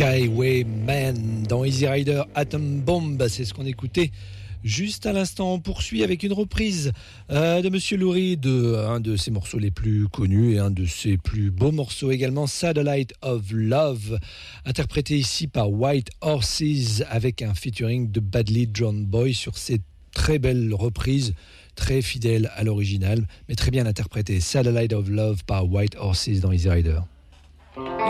Skywayman dans Easy Rider Atom Bomb, c'est ce qu'on écoutait juste à l'instant. On poursuit avec une reprise de Monsieur Lou Reed, un de ses morceaux les plus connus et un de ses plus beaux morceaux également, Satellite of Love, interprété ici par White Horses avec un featuring de Badly John Boy sur cette très belle reprise, très fidèle à l'original, mais très bien interprétée. Satellite of Love par White Horses dans Easy Rider.